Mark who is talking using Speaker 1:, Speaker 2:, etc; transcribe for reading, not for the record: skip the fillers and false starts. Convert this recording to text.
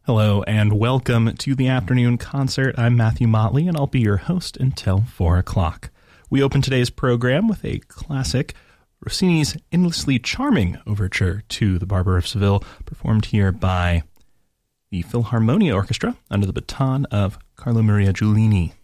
Speaker 1: Hello and welcome to the afternoon concert. I'm Matthew Motley and I'll be your host until 4 o'clock. We open today's program with a classic, Rossini's endlessly charming overture to The Barber of Seville, performed here by the Philharmonia Orchestra under the baton of Carlo Maria Giulini.